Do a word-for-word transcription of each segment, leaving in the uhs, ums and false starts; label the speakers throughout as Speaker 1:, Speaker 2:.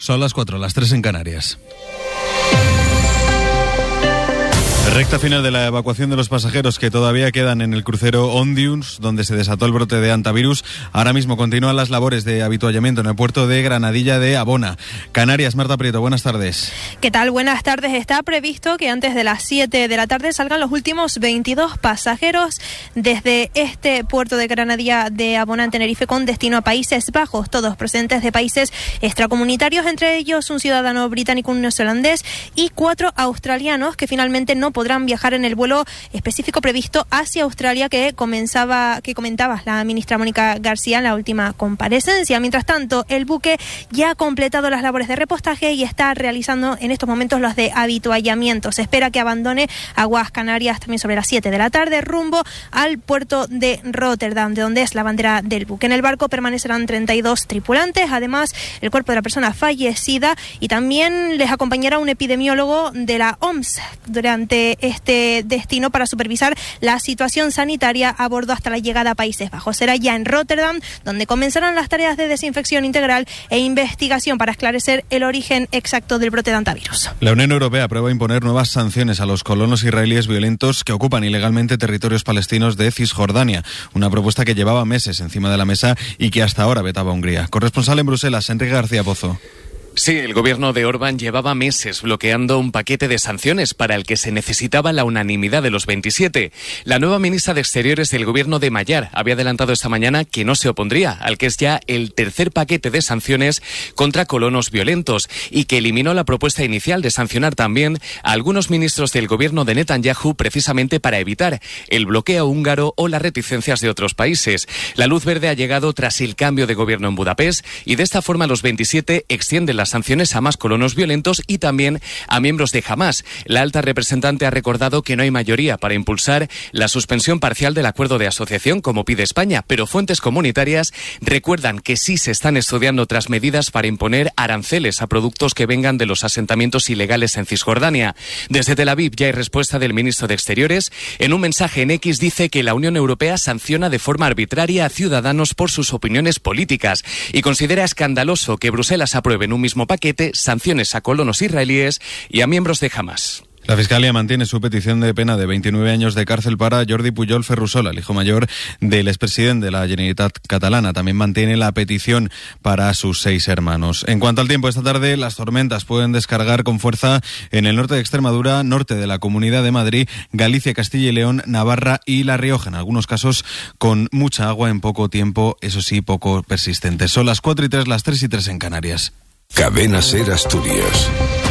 Speaker 1: Son las cuatro, las tres en Canarias. Recta final de la evacuación de los pasajeros que todavía quedan en el crucero Ondius, donde se desató el brote de hantavirus. Ahora mismo continúan las labores de avituallamiento en el puerto de Granadilla de Abona. Canarias, Marta Prieto, buenas tardes.
Speaker 2: ¿Qué tal? Buenas tardes. Está previsto que antes de las siete de la tarde salgan los últimos veintidós pasajeros desde este puerto de Granadilla de Abona en Tenerife con destino a Países Bajos, todos procedentes de países extracomunitarios, entre ellos un ciudadano británico, un neozelandés y cuatro australianos que finalmente no podrán viajar en el vuelo específico previsto hacia Australia que comenzaba, que comentaba la ministra Mónica García en la última comparecencia. Mientras tanto, el buque ya ha completado las labores de repostaje y está realizando en estos momentos los de avituallamiento. Se espera que abandone aguas Canarias también sobre las siete de la tarde rumbo al puerto de Rotterdam, de donde es la bandera del buque. En el barco permanecerán treinta y dos tripulantes, además el cuerpo de la persona fallecida, y también les acompañará un epidemiólogo de la O M S durante este destino para supervisar la situación sanitaria a bordo hasta la llegada a Países Bajos. Será ya en Rotterdam donde comenzarán las tareas de desinfección integral e investigación para esclarecer el origen exacto del brote de hantavirus.
Speaker 1: La Unión Europea aprueba imponer nuevas sanciones a los colonos israelíes violentos que ocupan ilegalmente territorios palestinos de Cisjordania, una propuesta que llevaba meses encima de la mesa y que hasta ahora vetaba Hungría. Corresponsal en Bruselas, Enrique García Pozo.
Speaker 3: Sí, el gobierno de Orbán llevaba meses bloqueando un paquete de sanciones para el que se necesitaba la unanimidad de los veintisiete. La nueva ministra de Exteriores del gobierno de Mayar había adelantado esta mañana que no se opondría al que es ya el tercer paquete de sanciones contra colonos violentos y que eliminó la propuesta inicial de sancionar también a algunos ministros del gobierno de Netanyahu precisamente para evitar el bloqueo húngaro o las reticencias de otros países. La luz verde ha llegado tras el cambio de gobierno en Budapest y de esta forma los veintisiete extienden la sanciones a más colonos violentos y también a miembros de Hamás. La alta representante ha recordado que no hay mayoría para impulsar la suspensión parcial del acuerdo de asociación como pide España, pero fuentes comunitarias recuerdan que sí se están estudiando otras medidas para imponer aranceles a productos que vengan de los asentamientos ilegales en Cisjordania. Desde Tel Aviv ya hay respuesta del ministro de Exteriores. En un mensaje en X dice que la Unión Europea sanciona de forma arbitraria a ciudadanos por sus opiniones políticas y considera escandaloso que Bruselas apruebe en un mismo paquete sanciones a colonos israelíes y a miembros de Hamás.
Speaker 1: La Fiscalía mantiene su petición de pena de veintinueve años de cárcel para Jordi Pujol Ferrusola, el hijo mayor del expresidente de la Generalitat catalana. También mantiene la petición para sus seis hermanos. En cuanto al tiempo, esta tarde las tormentas pueden descargar con fuerza en el norte de Extremadura, norte de la Comunidad de Madrid, Galicia, Castilla y León, Navarra y La Rioja. En algunos casos con mucha agua en poco tiempo, eso sí, poco persistente. Son las cuatro y tres, las tres y tres en Canarias.
Speaker 4: Cadena SER Asturias.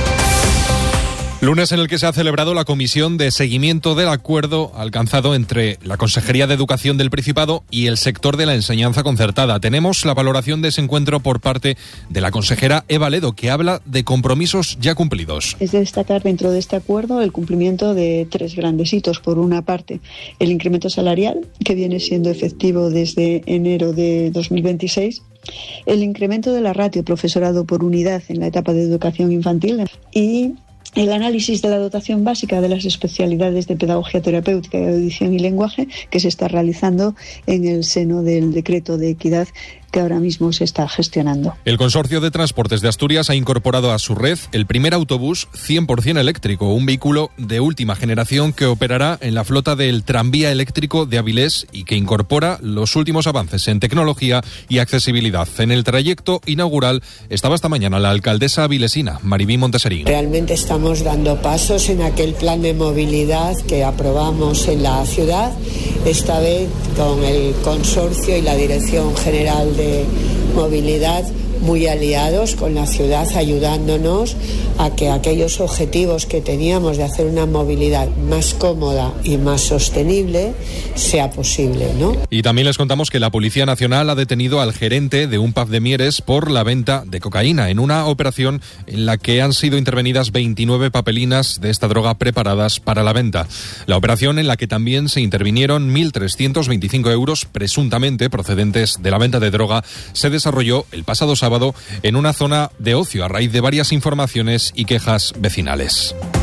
Speaker 5: Lunes en el que se ha celebrado la comisión de seguimiento del acuerdo alcanzado entre la Consejería de Educación del Principado y el sector de la enseñanza concertada. Tenemos la valoración de ese encuentro por parte de la consejera Eva Ledo, que habla de compromisos ya cumplidos.
Speaker 6: Es de destacar dentro de este acuerdo el cumplimiento de tres grandes hitos. Por una parte, el incremento salarial, que viene siendo efectivo desde enero de dos mil veintiséis. El incremento de la ratio profesorado por unidad en la etapa de educación infantil y el análisis de la dotación básica de las especialidades de pedagogía terapéutica, audición y lenguaje que se está realizando en el seno del decreto de equidad que ahora mismo se está gestionando.
Speaker 5: El Consorcio de Transportes de Asturias ha incorporado a su red el primer autobús cien por ciento eléctrico, un vehículo de última generación que operará en la flota del tranvía eléctrico de Avilés y que incorpora los últimos avances en tecnología y accesibilidad. En el trayecto inaugural estaba esta mañana la alcaldesa avilesina, Maribí Monteserín.
Speaker 7: Realmente estamos dando pasos en aquel plan de movilidad que aprobamos en la ciudad, esta vez con el consorcio y la Dirección General de de movilidad muy aliados con la ciudad, ayudándonos a que aquellos objetivos que teníamos de hacer una movilidad más cómoda y más sostenible sea posible, ¿no?
Speaker 5: Y también les contamos que la Policía Nacional ha detenido al gerente de un pub de Mieres por la venta de cocaína, en una operación en la que han sido intervenidas veintinueve papelinas de esta droga preparadas para la venta. La operación en la que también se intervinieron mil trescientos veinticinco euros presuntamente procedentes de la venta de droga se desarrolló el pasado sábado en una zona de ocio a raíz de varias informaciones y quejas vecinales.